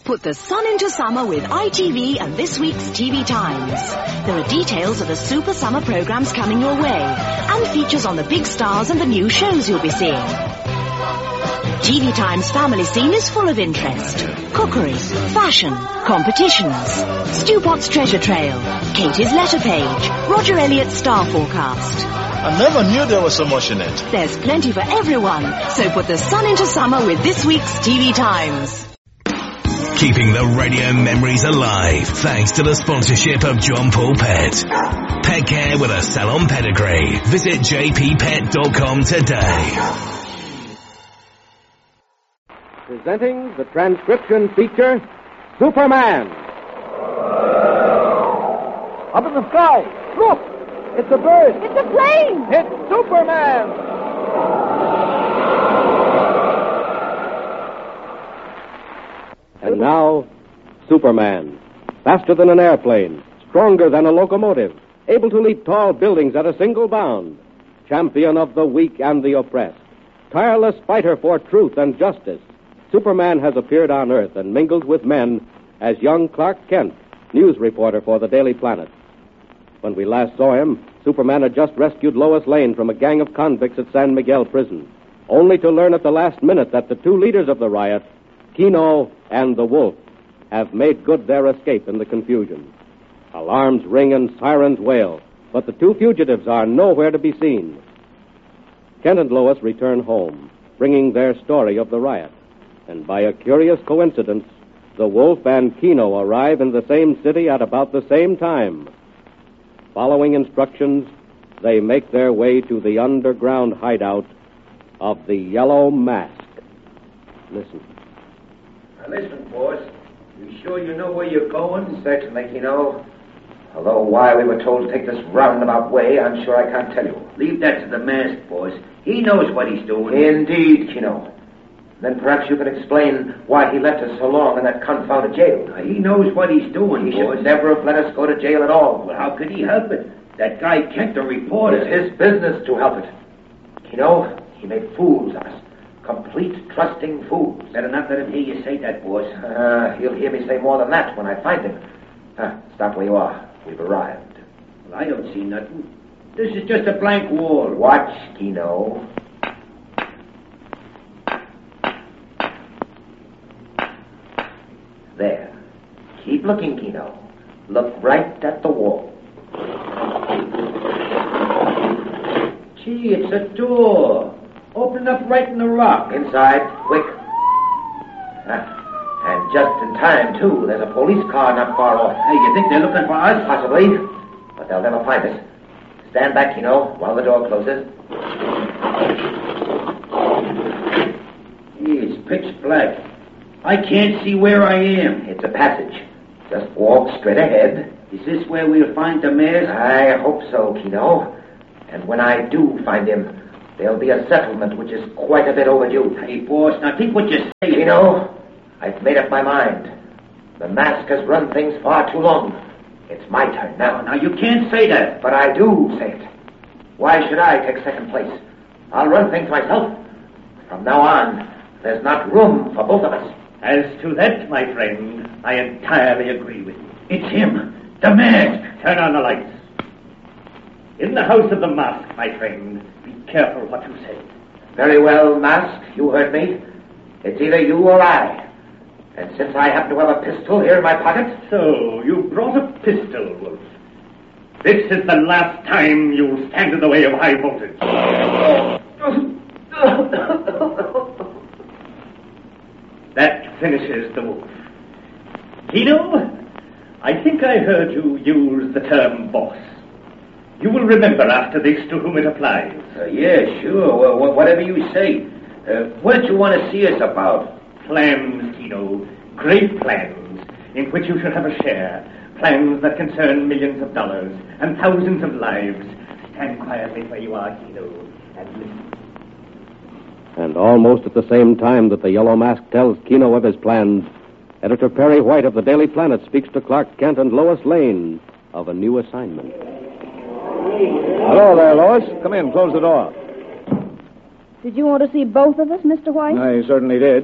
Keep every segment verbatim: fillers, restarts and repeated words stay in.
Put the sun into summer with I T V and this week's T V Times. There are details of the super summer programs coming your way and features on the big stars and the new shows you'll be seeing. T V Times family scene is full of interest. Cookery, fashion, competitions, Stewpot's treasure trail, Katie's letter page, Roger Elliott's star forecast. I never knew there was so much in it. There's plenty for everyone, so put the sun into summer with this week's T V Times. Keeping the radio memories alive thanks to the sponsorship of John Paul Pet. Pet care with a salon pedigree. Visit j p pet dot com today. Presenting the transcription feature, Superman. Up in the sky, look! It's a bird! It's a plane! It's Superman! And now, Superman. Faster than an airplane, stronger than a locomotive, able to leap tall buildings at a single bound. Champion of the weak and the oppressed. Tireless fighter for truth and justice. Superman has appeared on Earth and mingled with men as young Clark Kent, news reporter for the Daily Planet. When we last saw him, Superman had just rescued Lois Lane from a gang of convicts at San Miguel prison, only to learn at the last minute that the two leaders of the riot, Kino and the Wolf, have made good their escape in the confusion. Alarms ring and sirens wail, but the two fugitives are nowhere to be seen. Kent and Lois return home, bringing their story of the riot. And by a curious coincidence, the Wolf and Kino arrive in the same city at about the same time. Following instructions, they make their way to the underground hideout of the Yellow Mask. Listen. Now listen, boss. You sure you know where you're going? Certainly, Kino. Although why we were told to take this roundabout way, I'm sure I can't tell you. Leave that to the mask, boss. He knows what he's doing. Indeed, Kino. Then perhaps you can explain why he left us so long in that confounded jail. Now, he knows what he's doing, He boss. should never have let us go to jail at all. Well, how could he help it? That guy Kent, the reporter. It's his business to help it. Kino, he made fools of us. Complete trusting fools. Better not let him hear you say that, boss. Uh, he'll hear me say more than that when I find him. Ah, stop where you are. We've arrived. Well, I don't see nothing. This is just a blank wall. Watch, Kino. There. Keep looking, Kino. Look right at the wall. Gee, it's a door. Open up right in the rock. Inside, quick. Ah, and just in time, too. There's a police car not far off. Hey, you think they're looking for us? Possibly, but they'll never find us. Stand back, Kino, while the door closes. Gee, it's pitch black. I can't see where I am. It's a passage. Just walk straight ahead. Is this where we'll find the mask? I hope so, Kino. And when I do find him, there'll be a settlement which is quite a bit overdue. Hey, boss, now think what you're saying. Kino, I've made up my mind. The mask has run things far too long. It's my turn now. Now, you can't say that. But I do say it. Why should I take second place? I'll run things myself. From now on, there's not room for both of us. As to that, my friend, I entirely agree with you. It's him, the mask. Turn on the lights. In the house of the mask, my friend, be careful what you say. Very well, Mask, you heard me. It's either you or I. And since I happen to have a pistol here in my pocket... So, you brought a pistol, Wolf. This is the last time you'll stand in the way of high voltage. That finishes the Wolf. Kino, I think I heard you use the term boss. You will remember after this to whom it applies. Uh, yeah, sure. Well, wh- whatever you say. Uh, what did you want to see us about? Plans, Kino. Great plans in which you should have a share. Plans that concern millions of dollars and thousands of lives. Stand quietly where you are, Kino, and listen. And almost at the same time that the Yellow Mask tells Kino of his plans, Editor Perry White of the Daily Planet speaks to Clark Kent and Lois Lane of a new assignment. Hello there, Lois. Come in. Close the door. Did you want to see both of us, Mister White? I certainly did.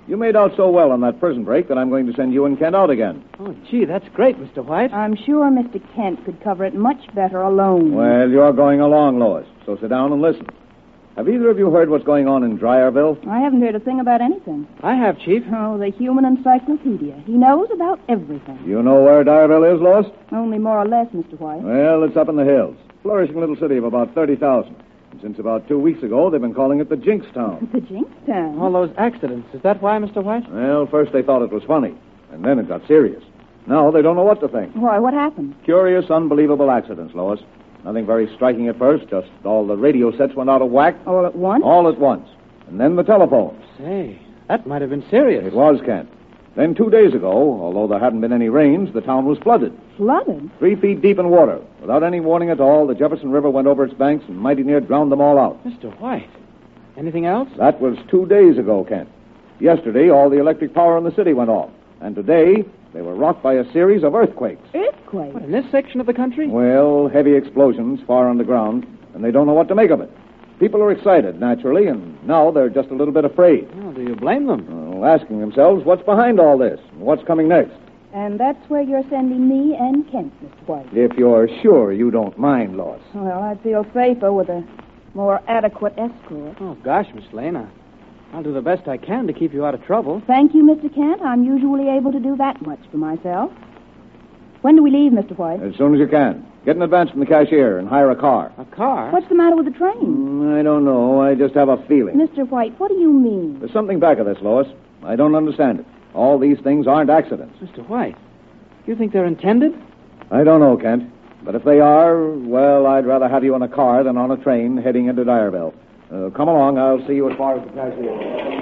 You made out so well on that prison break that I'm going to send you and Kent out again. Oh, gee, that's great, Mister White. I'm sure Mister Kent could cover it much better alone. Well, you're going along, Lois, so sit down and listen. Have either of you heard what's going on in Dryerville? I haven't heard a thing about anything. I have, Chief. Oh, the human encyclopedia. He knows about everything. You know where Dryerville is, Lois? Only more or less, Mister White. Well, it's up in the hills. Flourishing little city of about thirty thousand. And since about two weeks ago, they've been calling it the Jinx Town. The Jinx Town? All those accidents. Is that why, Mister White? Well, first they thought it was funny, and then it got serious. Now they don't know what to think. Why, what happened? Curious, unbelievable accidents, Lois. Nothing very striking at first, just all the radio sets went out of whack. All at once? All at once. And then the telephones. Say, that might have been serious. It was, Kent. Then two days ago, although there hadn't been any rains, the town was flooded. Flooded? Three feet deep in water. Without any warning at all, the Jefferson River went over its banks and mighty near drowned them all out. Mister White, anything else? That was two days ago, Kent. Yesterday, all the electric power in the city went off. And today, they were rocked by a series of earthquakes. Earthquakes? What, in this section of the country? Well, heavy explosions far underground, and they don't know what to make of it. People are excited, naturally, and now they're just a little bit afraid. Oh, do you blame them? Well, asking themselves what's behind all this, and what's coming next. And that's where you're sending me and Kent, Mister White. If you're sure you don't mind, Lois. Well, I'd feel safer with a more adequate escort. Oh, gosh, Miss Lane, I, I'll do the best I can to keep you out of trouble. Thank you, Mister Kent. I'm usually able to do that much for myself. When do we leave, Mister White? As soon as you can. Get an advance from the cashier and hire a car. A car? What's the matter with the train? Mm, I don't know. I just have a feeling. Mister White, what do you mean? There's something back of this, Lois. I don't understand it. All these things aren't accidents. Mister White, you think they're intended? I don't know, Kent. But if they are, well, I'd rather have you in a car than on a train heading into Dryerville. Uh, come along. I'll see you as far as the cashier.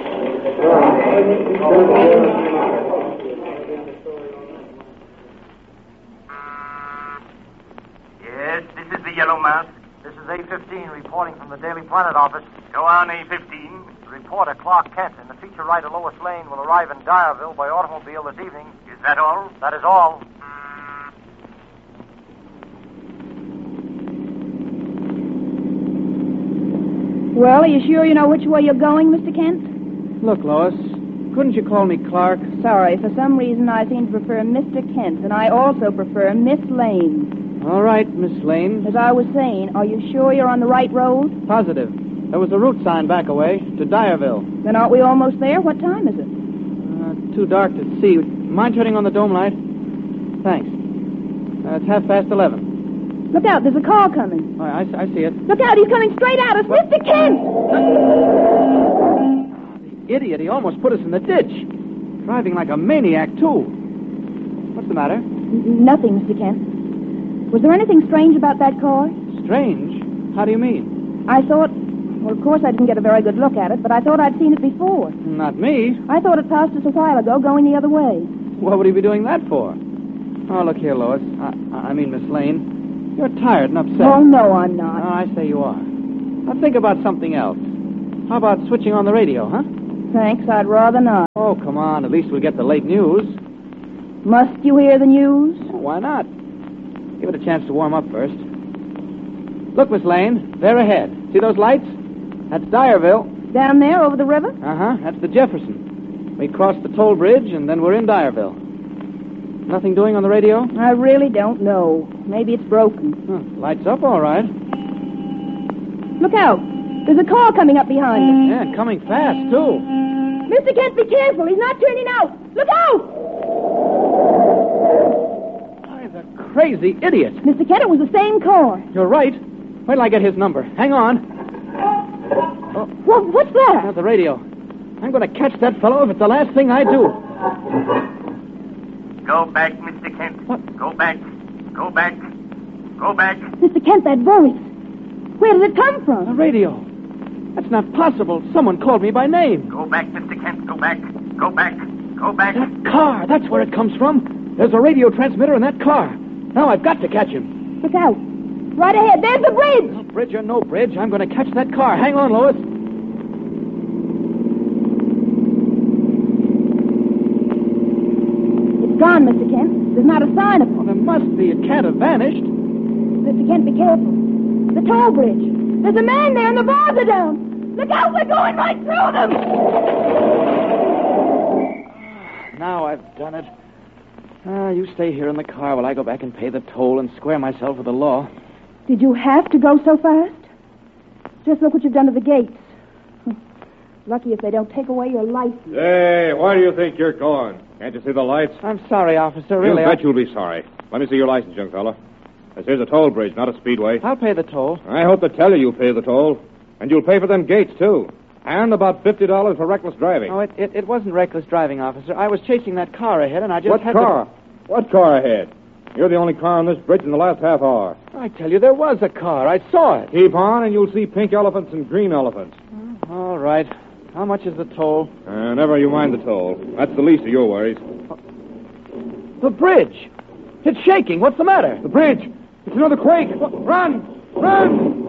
Yes, this is the Yellow Mouse. This is A fifteen reporting from the Daily Planet office. Go on, A fifteen. The reporter, Clark Kent, and the feature writer, Lois Lane, will arrive in Dryerville by automobile this evening. Is that all? That is all. Well, are you sure you know which way you're going, Mister Kent? Look, Lois, couldn't you call me Clark? Sorry, for some reason I seem to prefer Mister Kent, and I also prefer Miss Lane. All right, Miss Lane. As I was saying, are you sure you're on the right road? Positive. There was a route sign back away, to Dryerville. Then aren't we almost there? What time is it? Uh, too dark to see. Mind turning on the dome light? Thanks. Uh, it's half past eleven. Look out, there's a car coming. Oh, I, I see it. Look out, he's coming straight at us. What? Mister Kent! The idiot, he almost put us in the ditch. Driving like a maniac, too. What's the matter? N- nothing, Mister Kent. Was there anything strange about that car? Strange? How do you mean? I thought... Well, of course I didn't get a very good look at it, but I thought I'd seen it before. Not me. I thought it passed us a while ago, going the other way. What would he be doing that for? Oh, look here, Lois. I, I mean, Miss Lane. You're tired and upset. Oh, no, I'm not. Oh, I say you are. Now think about something else. How about switching on the radio, huh? Thanks, I'd rather not. Oh, come on. At least we'll get the late news. Must you hear the news? Oh, why not? Give it a chance to warm up first. Look, Miss Lane, they're ahead. See those lights? That's Dryerville. Down there, over the river? Uh-huh, that's the Jefferson. We crossed the toll bridge, and then we're in Dryerville. Nothing doing on the radio? I really don't know. Maybe it's broken. Huh, lights up all right. Look out. There's a car coming up behind us. Yeah, coming fast, too. Mister Kent, be careful. He's not turning out. Look out! Why, the crazy idiot. Mister Kent, it was the same car. You're right. Wait till I get his number. Hang on. Oh. What, what's that? That's the radio. I'm going to catch that fellow if it's the last thing I do. Go back, Mister Kent. What? Go back. Go back. Go back. Mister Kent, that voice. Where did it come from? The radio. That's not possible. Someone called me by name. Go back, Mister Kent. Go back. Go back. Go back. That car. That's where it comes from. There's a radio transmitter in that car. Now I've got to catch him. Look out. Right ahead. There's the bridge. No bridge or no bridge, I'm going to catch that car. Hang on, Lois. Gone, Mister Kent. There's not a sign of it. Well, there must be. It can't have vanished. Mister Kent, be careful. The toll bridge. There's a man there and the bars are down. Look out, we're going right through them. Now I've done it. Ah, you stay here in the car while I go back and pay the toll and square myself with the law. Did you have to go so fast? Just look what you've done to the gates. Lucky if they don't take away your license. Hey, where do you think you're going? Can't you see the lights? I'm sorry, officer. Really, You bet I... you'll be sorry. Let me see your license, young fella. This here's a toll bridge, not a speedway. I'll pay the toll. I hope to tell you you'll pay the toll. And you'll pay for them gates, too. And about fifty dollars for reckless driving. Oh, it, it, it wasn't reckless driving, officer. I was chasing that car ahead, and I just What had car? to... What car ahead? You're the only car on this bridge in the last half hour. I tell you, there was a car. I saw it. Keep on, and you'll see pink elephants and green elephants. All right. How much is the toll? Uh, never you mind the toll. That's the least of your worries. The bridge. It's shaking. What's the matter? The bridge. It's another quake. Run! Run!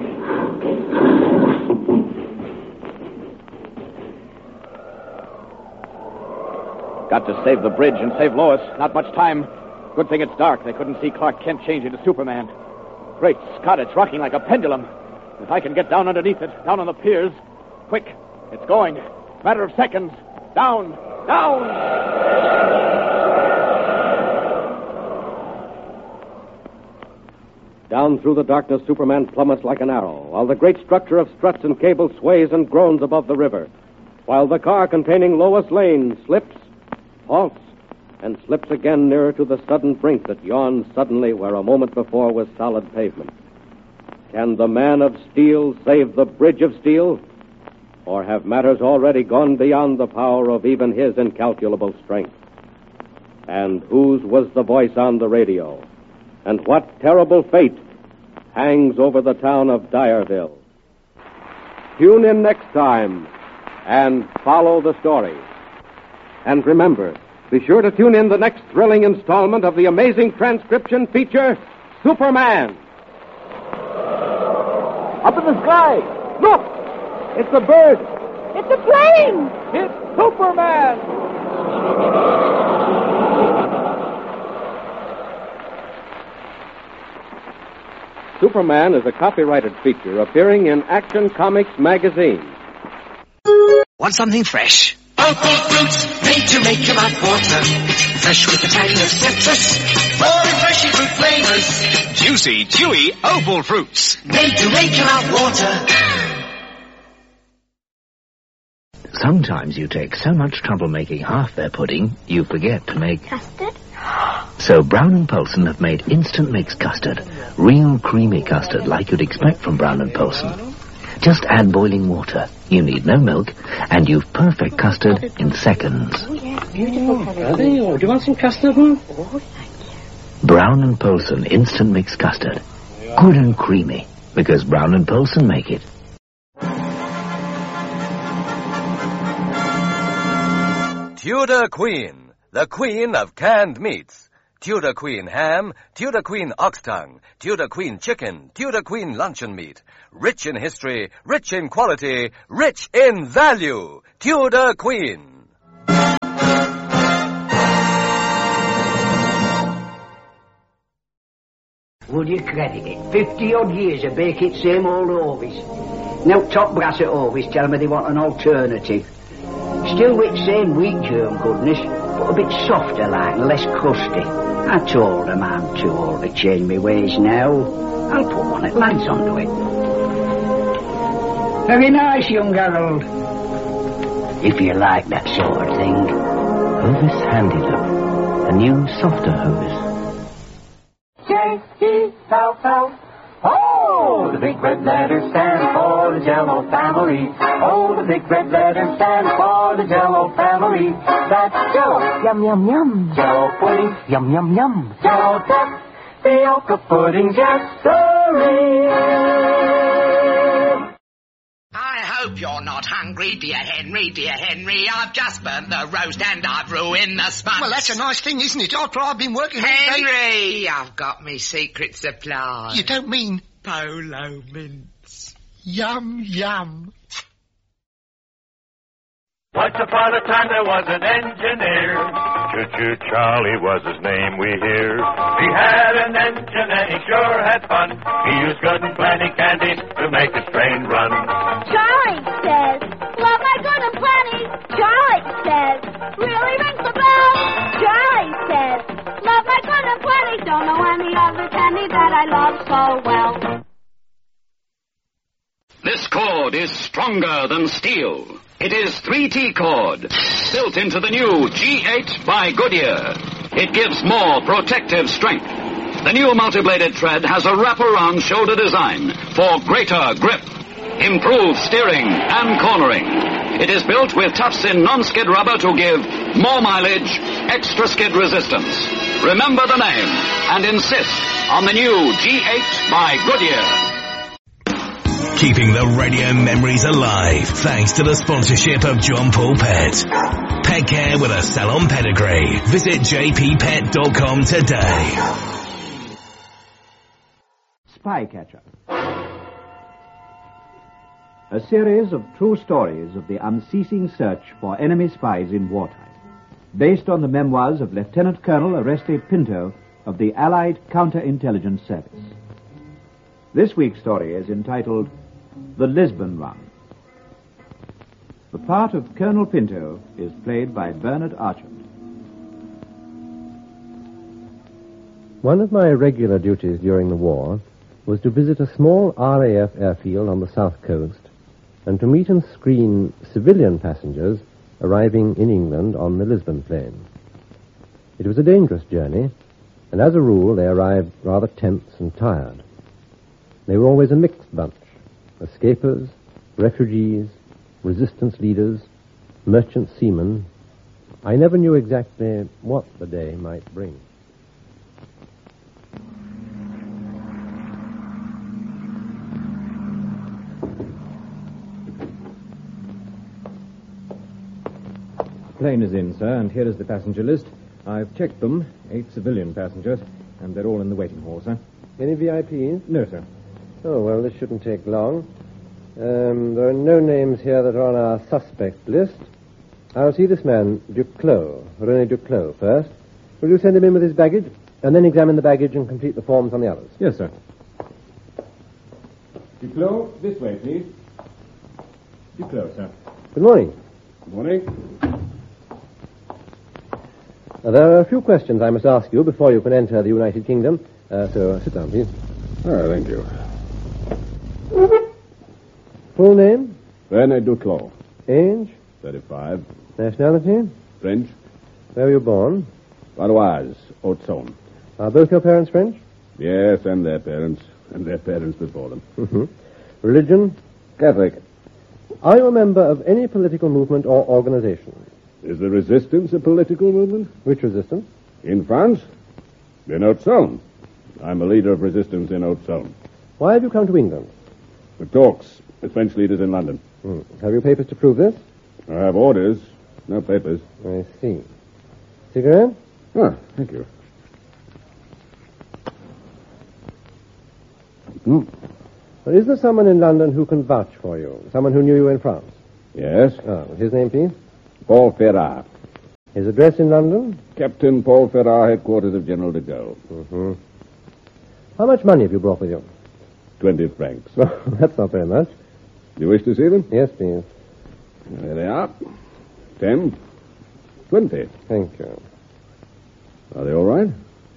Got to save the bridge and save Lois. Not much time. Good thing it's dark. They couldn't see Clark Kent change into Superman. Great Scott, it's rocking like a pendulum. If I can get down underneath it, down on the piers. Quick. It's going. Matter of seconds. Down. Down! Down through the darkness, Superman plummets like an arrow, while the great structure of struts and cables sways and groans above the river, while the car containing Lois Lane slips, halts, and slips again nearer to the sudden brink that yawns suddenly where a moment before was solid pavement. Can the man of steel save the bridge of steel? Or have matters already gone beyond the power of even his incalculable strength? And whose was the voice on the radio? And what terrible fate hangs over the town of Dyerville? Tune in next time and follow the story. And remember, be sure to tune in the next thrilling installment of the amazing transcription feature, Superman. Up in the sky. Look! It's a bird. It's a plane! It's Superman! Superman is a copyrighted feature appearing in Action Comics magazine. Want something fresh? Opal fruits, made to make your mouth water. Fresh with the tang of citrus, or refreshing fruit flavors. Juicy, chewy Opal fruits. Made to make your mouth water. Sometimes you take so much trouble making half their pudding, you forget to make... Custard? So Brown and Polson have made instant mix custard. Real creamy custard like you'd expect from Brown and Polson. Just add boiling water. You need no milk, and you've perfect custard in seconds. Oh, yes, beautiful colour. Are they? Oh, do you want some custard, hmm? Oh, thank you. Brown and Polson instant mix custard. Good and creamy, because Brown and Polson make it. Tudor Queen, the queen of canned meats. Tudor Queen ham, Tudor Queen ox tongue, Tudor Queen chicken, Tudor Queen luncheon meat. Rich in history, rich in quality, rich in value. Tudor Queen. Would you credit it? Fifty-odd years of baking same old Ovis. Now top brass at Ovis tell me they want an alternative. Still with same wheat germ goodness, but a bit softer like and less crusty. I told them I'm too old to change my ways now. I'll put one at Lance onto it. Very nice, young Harold. If you like that sort of thing. Hovis Handy Look. A new, softer Hovis. J E L L. Oh, the big red letters stand for the Jell-O family. Oh, the big red letters stand for the Jell-O family. That's Jell-O. Yum, yum, yum. Jell-O pudding. Yum, yum, yum. Jell-O tapioca pudding. Yes, I hope you're not hungry, dear Henry, dear Henry. I've just burnt the roast and I've ruined the sponge. Well, that's a nice thing, isn't it? After I've been working all day... Henry, I've got me secret supply. You don't mean... Polo mints. Yum, yum. Once upon a time there was an engineer. Choo-choo Charlie was his name, we hear. He had an engine and he sure had fun. He used good and plenty candy to make his train run. Charlie says, love my good and plenty. Charlie says, really rings the bell. really don't know any other candy that I love so well. This cord is stronger than steel. It is three T cord, built into the new G eight by Goodyear. It gives more protective strength. The new multi-bladed thread has a wraparound shoulder design for greater grip, improved steering and cornering. It is built with tough-in non-skid rubber to give more mileage, extra skid resistance. Remember the name and insist on the new G eight by Goodyear. Keeping the radio memories alive thanks to the sponsorship of John Paul Pet. Pet care with a salon pedigree. Visit j p pet dot com today. Spycatcher. A series of true stories of the unceasing search for enemy spies in wartime, based on the memoirs of Lieutenant Colonel Oreste Pinto of the Allied Counterintelligence Service. This week's story is entitled The Lisbon Run. The part of Colonel Pinto is played by Bernard Archant. One of my regular duties during the war was to visit a small R A F airfield on the south coast and to meet and screen civilian passengers arriving in England on the Lisbon plane. It was a dangerous journey, and as a rule they arrived rather tense and tired. They were always a mixed bunch: escapers, refugees, resistance leaders, merchant seamen. I never knew exactly what the day might bring. Plane is in, sir, and here is the passenger list. I've checked them, eight civilian passengers, and they're all in the waiting hall, sir. Any V I Ps? No, sir. Oh, well, this shouldn't take long. Um, there are no names here that are on our suspect list. I'll see this man, Duclos, René Duclos, first. Will you send him in with his baggage, and then examine the baggage and complete the forms on the others? Yes, sir. Duclos, this way, please. Duclos, sir. Good morning. Good morning. Now, there are a few questions I must ask you before you can enter the United Kingdom. Uh, so, uh, sit down, please. Oh, thank you. Full name? René Duclos. Age? thirty-five. Nationality? French. Where were you born? Paroise, Haute-Saône. Are both your parents French? Yes, and their parents, and their parents before them. Mm-hmm. Religion? Catholic. Are you a member of any political movement or organization? Is the resistance a political movement? Which resistance? In France? In Haute-Saône. I'm a leader of resistance in Haute-Saône. Why have you come to England? For talks with French leaders in London. Hmm. Have you papers to prove this? I have orders, no papers. I see. Cigarette? Ah, thank you. Hmm. Well, is there someone in London who can vouch for you? Someone who knew you in France? Yes. Ah, his name, please? Paul Ferrar. His address in London? Captain Paul Ferrar, headquarters of General de Gaulle. Mm-hmm. How much money have you brought with you? Twenty francs. Well, that's not very much. Do you wish to see them? Yes, please. There they are. Ten. Twenty. Thank you. Are they all right?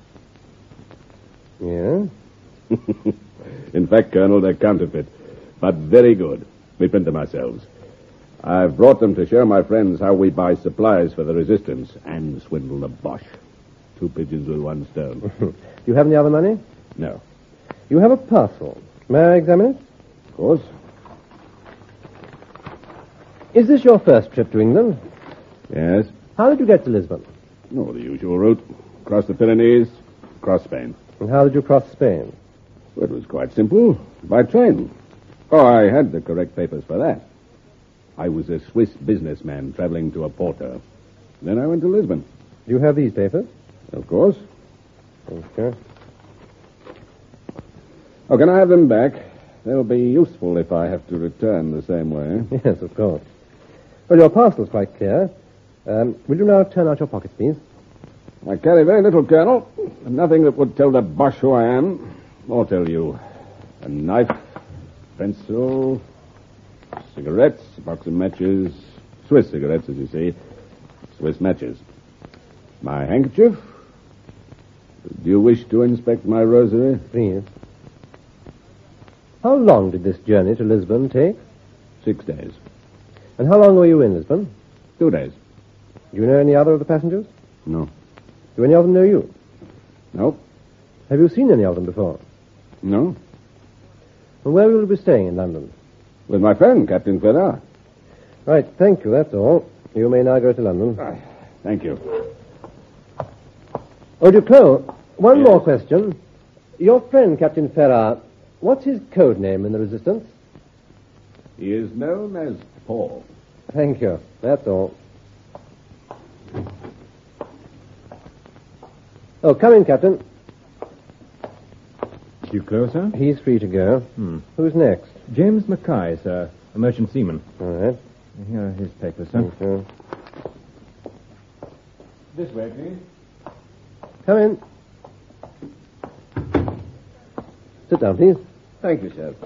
Yeah? In fact, Colonel, they're counterfeit, but very good. We print them ourselves. I've brought them to show my friends how we buy supplies for the resistance and swindle the Boche. Two pigeons with one stone. Do you have any other money? No. You have a parcel. May I examine it? Of course. Is this your first trip to England? Yes. How did you get to Lisbon? Oh, the usual route. Across the Pyrenees, across Spain. And how did you cross Spain? Well, it was quite simple. By train. Oh, I had the correct papers for that. I was a Swiss businessman traveling to Oporto. Then I went to Lisbon. Do you have these papers? Of course. Okay. Oh, can I have them back? They'll be useful if I have to return the same way. Yes, of course. Well, your parcel's quite clear. Um, will you now turn out your pockets, please? I carry very little, Colonel. Nothing that would tell the Boche who I am, or tell you. A knife, pencil, cigarettes, a box of matches, Swiss cigarettes, as you see, Swiss matches. My handkerchief, Do you wish to inspect my rosary? Please. How long did this journey to Lisbon take? Six days. And how long were you in Lisbon? Two days. Do you know any other of the passengers? No. Do any of them know you? No. Have you seen any of them before? No. And where will you be staying in London? With my friend, Captain Ferrar. Right, thank you, that's all. You may now go to London. Ah, thank you. Oh, Duclos, one Yes. more question. Your friend, Captain Ferrar, what's his code name in the Resistance? He is known as Paul. Thank you, that's all. Oh, come in, Captain. Duclos, sir? He's free to go. Hmm. Who's next? James Mackay, sir. A merchant seaman. All right. Here are his papers, sir. Thank you. This way, please. Come in. Sit down, please. Thank you, sir.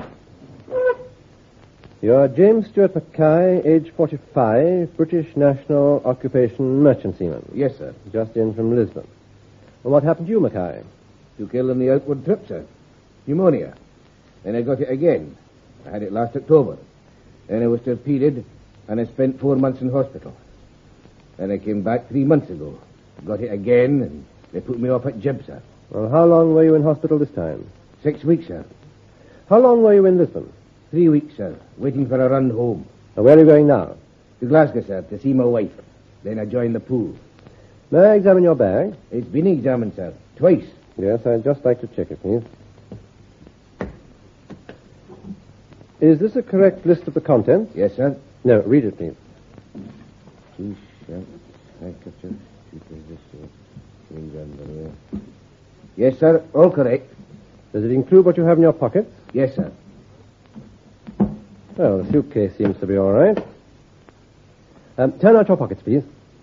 You're James Stuart Mackay, age forty-five, British national occupation merchant seaman. Yes, sir. Just in from Lisbon. Well, what happened to you, Mackay? Took ill on the outward trip, sir. Pneumonia. Then I got it again. I had it last October. Then I was torpedoed, and I spent four months in hospital. Then I came back three months ago. Got it again, and they put me off at Jib, sir. Well, how long were you in hospital this time? Six weeks, sir. How long were you in Lisbon? Three weeks, sir. Waiting for a run home. Now, where are you going now? To Glasgow, sir, to see my wife. Then I joined the pool. May I examine your bag? It's been examined, sir. Twice. Yes, I'd just like to check it, please. Is this a correct list of the contents? Yes, sir. No, read it, please. T-shirt, handkerchief, two Yes, sir. All correct. Does it include what you have in your pockets? Yes, sir. Well, the suitcase seems to be all right. Um, turn out your pockets, please.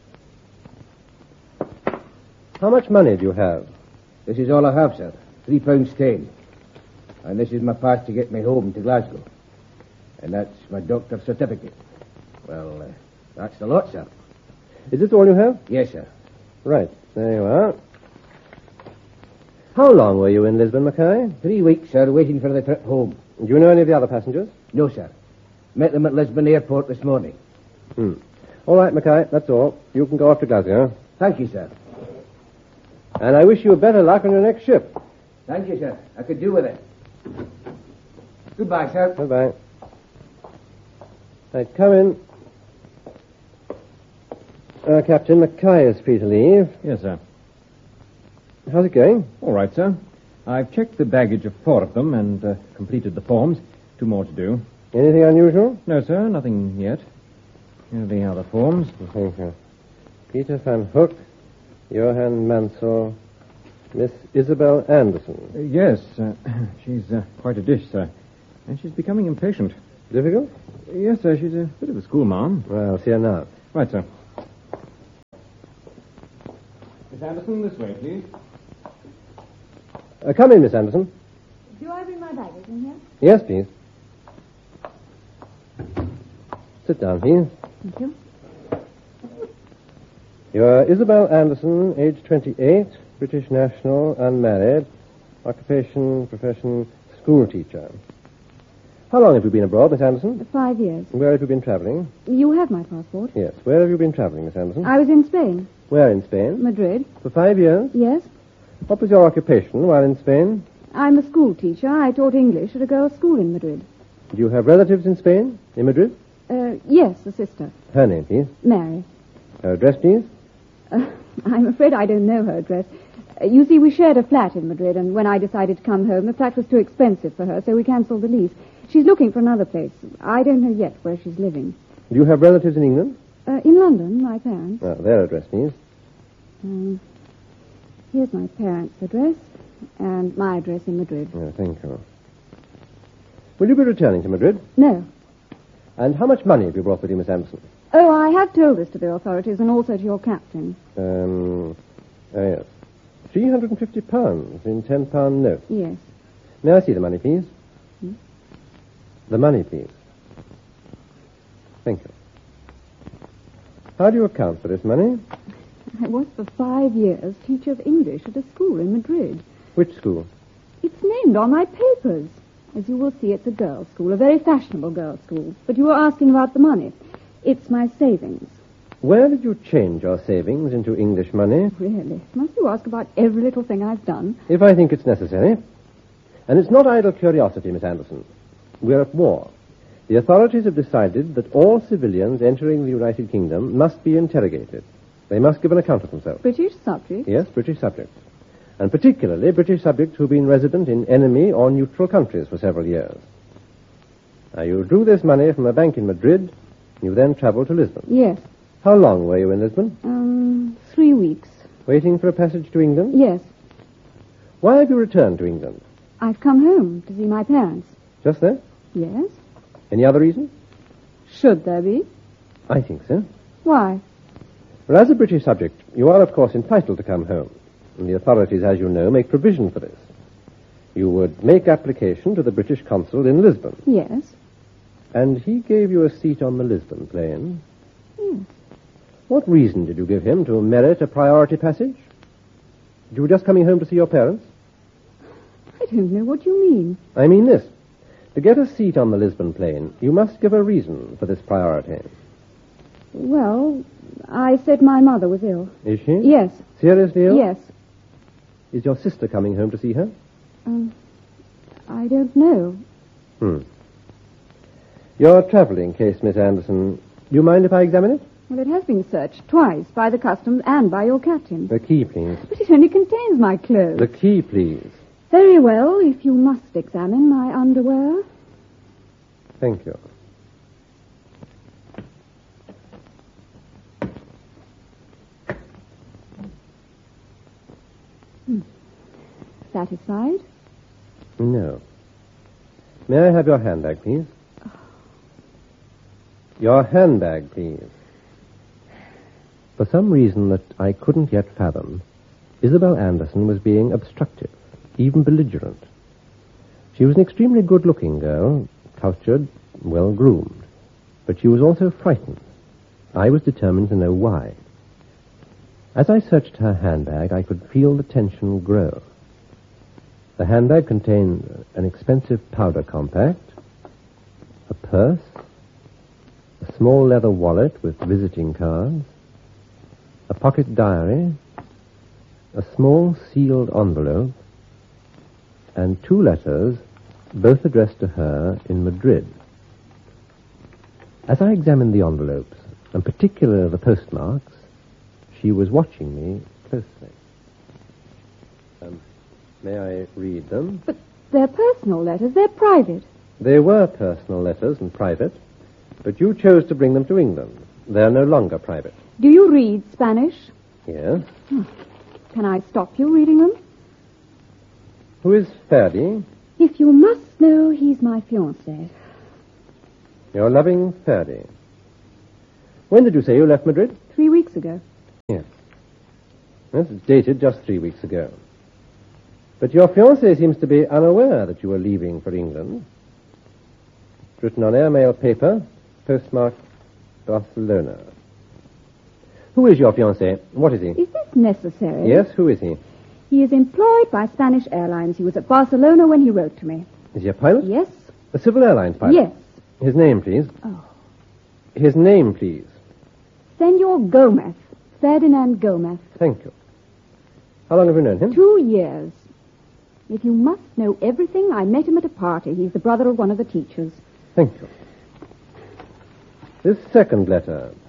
How much money do you have? This is all I have, sir. Three pounds ten. And this is my pass to get me home to Glasgow. And that's my doctor's certificate. Well, uh, that's the lot, sir. Is this all you have? Yes, sir. Right. There you are. How long were you in Lisbon, Mackay? Three weeks, sir, waiting for the trip home. Do you know any of the other passengers? No, sir. Met them at Lisbon Airport this morning. Hmm. All right, Mackay, that's all. You can go off to Glasgow. Thank you, sir. And I wish you better luck on your next ship. Thank you, sir. I could do with it. Goodbye, sir. Goodbye. Right, come in. Uh, Captain Mackay is free to leave. Yes, sir. How's it going? All right, sir. I've checked the baggage of four of them and uh, completed the forms. Two more to do. Anything unusual? No, sir, nothing yet. Here are the other forms. Thank you. Peter van Hook, Johann Mansell, Miss Isabel Anderson. Uh, yes, uh, she's uh, quite a dish, sir. And she's becoming impatient. Difficult? Yes, sir, she's a bit of a schoolmarm. Well, I'll see her now. Right, sir. Miss Anderson, this way, please. Uh, come in, Miss Anderson. Do I bring my baggage in here? Yes, please. Sit down, please. Thank you. You're Isabel Anderson, age twenty-eight, British national, unmarried, occupation, profession, school teacher. How long have you been abroad, Miss Anderson? Five years. Where have you been traveling? You have my passport. Yes. Where have you been traveling, Miss Anderson? I was in Spain. Where in Spain? Madrid. For five years? Yes. What was your occupation while in Spain? I'm a school teacher. I taught English at a girls' school in Madrid. Do you have relatives in Spain? In Madrid? Uh, yes, a sister. Her name, please. Mary. Her address, please. Uh, I'm afraid I don't know her address. Uh, you see, we shared a flat in Madrid, and when I decided to come home, the flat was too expensive for her, so we cancelled the lease. She's looking for another place. I don't know yet where she's living. Do you have relatives in England? Uh, in London, my parents. Oh, their address, please. Um, here's my parents' address, and my address in Madrid. Oh, thank you. Will you be returning to Madrid? No. And how much money have you brought with you, Miss Anderson? Oh, I have told this to the authorities and also to your captain. Um, oh, yes. three hundred fifty pounds in ten-pound notes. Yes. May I see the money, please? Hmm? The money, please. Thank you. How do you account for this money? I was for five years teacher of English at a school in Madrid. Which school? It's named on my papers. As you will see, it's a girls' school, a very fashionable girls' school. But you were asking about the money. It's my savings. Where did you change your savings into English money? Really? Must you ask about every little thing I've done? If I think it's necessary. And it's not idle curiosity, Miss Anderson. We're at war. The authorities have decided that all civilians entering the United Kingdom must be interrogated. They must give an account of themselves. British subjects? Yes, British subjects. And particularly British subjects who've been resident in enemy or neutral countries for several years. Now, you drew this money from a bank in Madrid, and you then traveled to Lisbon. Yes. How long were you in Lisbon? Um, three weeks. Waiting for a passage to England? Yes. Why have you returned to England? I've come home to see my parents. Just there? Yes. Any other reason? Should there be? I think so. Why? Well, as a British subject, you are, of course, entitled to come home. And the authorities, as you know, make provision for this. You would make application to the British consul in Lisbon. Yes. And he gave you a seat on the Lisbon plane? Yes. What reason did you give him to merit a priority passage? You were just coming home to see your parents? I don't know what you mean. I mean this. To get a seat on the Lisbon plane, you must give a reason for this priority. Well, I said my mother was ill. Is she? Yes. Seriously ill? Yes. Is your sister coming home to see her? Um, I don't know. Hmm. Your traveling case, Miss Anderson. Do you mind if I examine it? Well, it has been searched twice by the customs and by your captain. The key, please. But it only contains my clothes. The key, please. Very well, if you must examine my underwear. Thank you. Hmm. Satisfied? No. May I have your handbag, please? Oh. Your handbag, please. For some reason that I couldn't yet fathom, Isabel Anderson was being obstructive, even belligerent. She was an extremely good-looking girl, cultured, well-groomed, but she was also frightened. I was determined to know why. As I searched her handbag, I could feel the tension grow. The handbag contained an expensive powder compact, a purse, a small leather wallet with visiting cards, a pocket diary, a small sealed envelope, and two letters, both addressed to her in Madrid. As I examined the envelopes, and particularly the postmarks, she was watching me closely. Um, may I read them? But they're personal letters. They're private. They were personal letters and private, but you chose to bring them to England. They're no longer private. Do you read Spanish? Yes. Hmm. Can I stop you reading them? Who is Ferdy? If you must know, he's my fiancé. Your loving Ferdy. When did you say you left Madrid? Three weeks ago. Yes. Yes, it's dated just three weeks ago. But your fiancé seems to be unaware that you were leaving for England. It's written on airmail paper, postmarked Barcelona. Who is your fiancé? What is he? Is this necessary? Yes, who is he? He is employed by Spanish Airlines. He was at Barcelona when he wrote to me. Is he a pilot? Yes. A civil airlines pilot? Yes. His name, please. Oh. His name, please. Senor Gomez. Ferdinand Gomez. Thank you. How long have you known him? Two years. If you must know everything, I met him at a party. He's the brother of one of the teachers. Thank you. This second letter.